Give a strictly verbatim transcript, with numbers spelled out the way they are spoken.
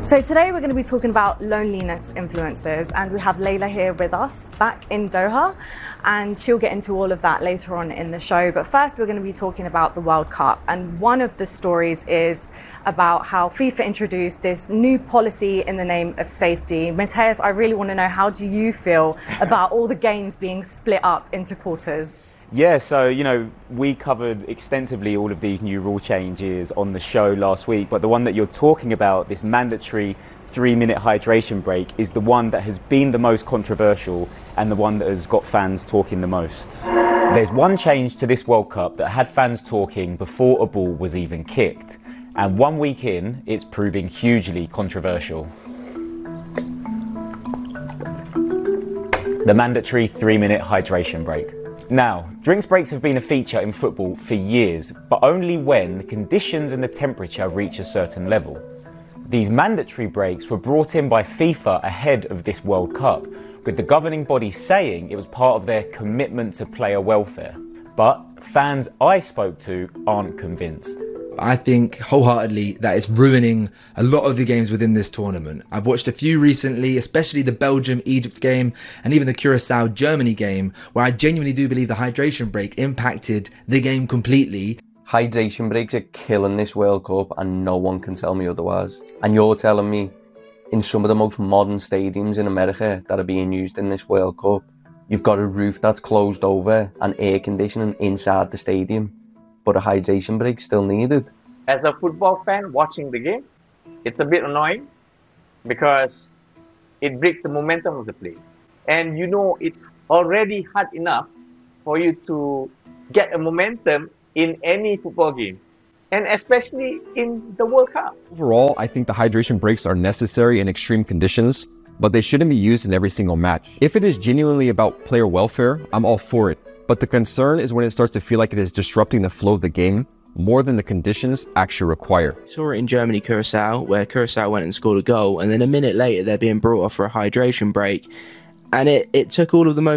So today we're going to be talking about loneliness influences, and we have Layla here with us back in Doha, and she'll get into all of that later on in the show. But first we're going to be talking about the World Cup, and one of the stories is about how FIFA introduced this new policy in the name of safety. Matthias, I really want to know, how do you feel about all the games being split up into quarters? Yeah, so, you know, we covered extensively all of these new rule changes on the show last week, but the one that you're talking about, this mandatory three-minute hydration break, is the one that has been the most controversial and the one that has got fans talking the most. There's one change to this World Cup that had fans talking before a ball was even kicked, and one week in, it's proving hugely controversial. The mandatory three-minute hydration break. Now, drinks breaks have been a feature in football for years, but only when the conditions and the temperature reach a certain level. These mandatory breaks were brought in by FIFA ahead of this World Cup, with the governing body saying it was part of their commitment to player welfare. But fans I spoke to aren't convinced. I think wholeheartedly that it's ruining a lot of the games within this tournament. I've watched a few recently, especially the Belgium-Egypt game and even the Curacao-Germany game, where I genuinely do believe the hydration break impacted the game completely. Hydration breaks are killing this World Cup and no one can tell me otherwise. And you're telling me in some of the most modern stadiums in America that are being used in this World Cup, you've got a roof that's closed over and air conditioning inside the stadium, but a hydration break still needed. As a football fan watching the game, it's a bit annoying because it breaks the momentum of the play. And you know, it's already hard enough for you to get a momentum in any football game, and especially in the World Cup. Overall, I think the hydration breaks are necessary in extreme conditions, but they shouldn't be used in every single match. If it is genuinely about player welfare, I'm all for it. But the concern is when it starts to feel like it is disrupting the flow of the game more than the conditions actually require. Saw it in Germany, Curacao, where Curacao went and scored a goal, and then a minute later they're being brought off for a hydration break, and it, it took all of the momentum